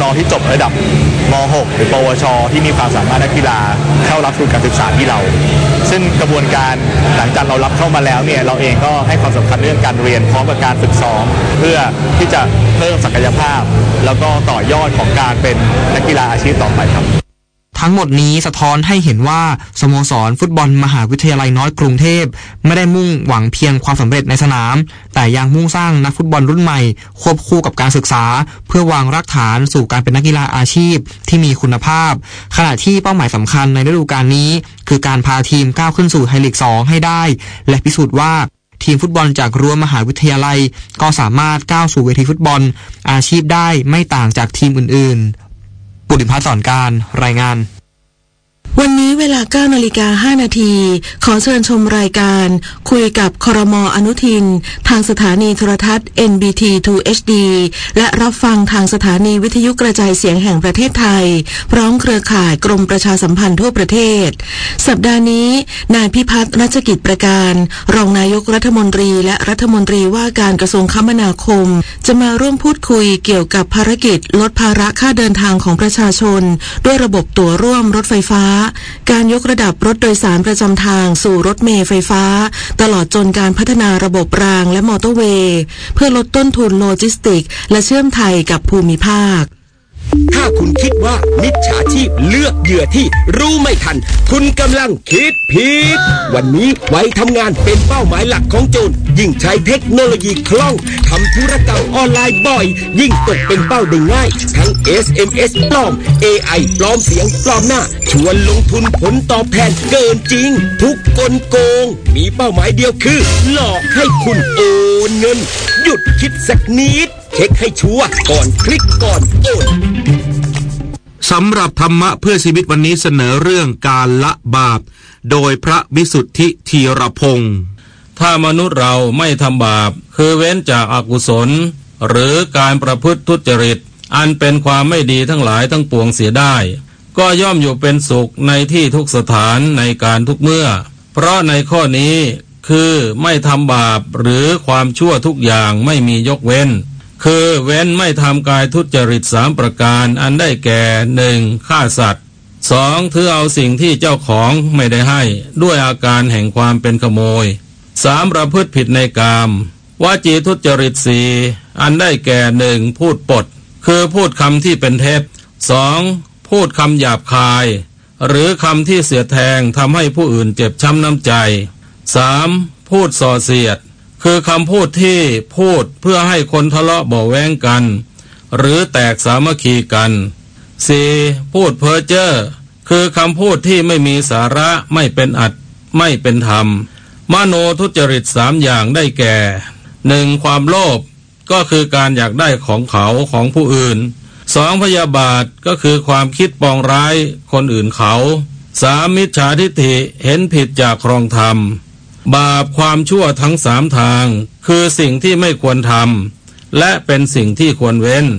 องๆที่จบระดับม.6 หรือปวชที่มีความสามารถนักกีฬาเข้ารับทุนการศึกษาที่เราซึ่งกระบวนการหลังจากเรารับเข้ามาแล้วเนี่ยเราเองก็ให้ความสำคัญเรื่องการเรียนพร้อมกับการฝึกซ้อมเพื่อที่จะเพิ่มศักยภาพแล้วก็ต่อยอดของการเป็นนักกีฬาอาชีพต่อไปครับทั้งหมดนี้สะท้อนให้เห็นว่าสโมสรฟุตบอลมหาวิทยาลัยน้อยกรุงเทพไม่ได้มุ่งหวังเพียงความสำเร็จในสนามแต่ยังมุ่งสร้างนักฟุตบอลรุ่นใหม่ควบคู่กับการศึกษาเพื่อวางรากฐานสู่การเป็นนักกีฬาอาชีพที่มีคุณภาพขณะที่เป้าหมายสำคัญในฤดูกาลนี้คือการพาทีมก้าวขึ้นสู่ไทยลีก 2ให้ได้และพิสูจน์ว่าทีมฟุตบอลจากรั้วมหาวิทยาลัยก็สามารถก้าวสู่เวทีฟุตบอลอาชีพได้ไม่ต่างจากทีมอื่นๆปุริพัฒน์สอนการรายงานวันนี้เวลา 9:05 น.ขอเชิญชมรายการคุยกับครม.อนุทินทางสถานีโทรทัศน์ NBT 2 HD และรับฟังทางสถานีวิทยุกระจายเสียงแห่งประเทศไทยพร้อมเครือข่ายกรมประชาสัมพันธ์ทั่วประเทศสัปดาห์นี้นายพิพัฒน์รัชกิจประการรองนายกรัฐมนตรีและรัฐมนตรีว่าการกระทรวงคมนาคมจะมาร่วมพูดคุยเกี่ยวกับภารกิจลดภาระค่าเดินทางของประชาชนด้วยระบบตั๋วร่วมรถไฟฟ้าการยกระดับรถโดยสารประจำทางสู่รถเมล์ไฟฟ้าตลอดจนการพัฒนาระบบรางและมอเตอร์เวย์เพื่อลดต้นทุนโลจิสติกและเชื่อมไทยกับภูมิภาคถ้าคุณคิดว่ามิจฉาชีพเลือกเหยื่อที่รู้ไม่ทันคุณกำลังคิดผิดวันนี้ไว้ทำงานเป็นเป้าหมายหลักของโจรยิ่งใช้เทคโนโลยีคล่องทำธุรกรรมออนไลน์บ่อยยิ่งตกเป็นเป้าได้ง่ายทั้ง SMS ปลอม AI ปลอมเสียงปลอมหน้าชวนลงทุนผลตอบแทนเกินจริงทุกกลโกงมีเป้าหมายเดียวคือหลอกให้คุณโอนเงินหยุดคิดสักนิดเช็คให้ชัวร์ก่อนคลิกก่อนโอนสำหรับธรรมะเพื่อชีวิตวันนี้เสนอเรื่องการละบาปโดยพระวิสุทธิธีรพงศ์ถ้ามนุษย์เราไม่ทำบาปคือเว้นจากอกุศลหรือการประพฤติทุจริตอันเป็นความไม่ดีทั้งหลายทั้งปวงเสียได้ก็ย่อมอยู่เป็นสุขในที่ทุกสถานในการทุกเมื่อเพราะในข้อนี้คือไม่ทำบาปหรือความชั่วทุกอย่างไม่มียกเว้นคือเว้นไม่ทำกายทุจริต3ประการอันได้แก่ 1. ฆ่าสัตว์ 2. ถือเอาสิ่งที่เจ้าของไม่ได้ให้ด้วยอาการแห่งความเป็นขโมย 3. ประพฤติผิดในกามวจีทุจริต 4. อันได้แก่ 1. พูดปดคือพูดคำที่เป็นเท็จ 2. พูดคำหยาบคายหรือคำที่เสียดแทงทำให้ผู้อื่นเจ็บช้ำน้ำใจ 3. พูดส่อเสียดคือคำพูดที่พูดเพื่อให้คนทะเลาะเบาะแว้งกันหรือแตกสามัคคีกัน 4. พูดเพ้อเจ้อคือคำพูดที่ไม่มีสาระไม่เป็นอัตไม่เป็นธรรมมโนทุจริต3อย่างได้แก่ 1. ความโลภก็คือการอยากได้ของเขาของผู้อื่น 2. พยาบาทก็คือความคิดปองร้ายคนอื่นเขา 3. มิจฉาทิฏฐิเห็นผิดจากครองธรรมบาปความชั่วทั้ง3ทางคือสิ่งที่ไม่ควรทำและเป็นสิ่งที่ควรเว้น